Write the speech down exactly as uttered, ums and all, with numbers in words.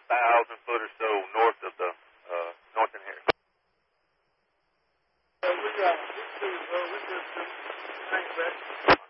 thousand foot or so north of the uh, northern Harris. Uh, we, uh, we, do, uh, we just, uh, thanks, Brett.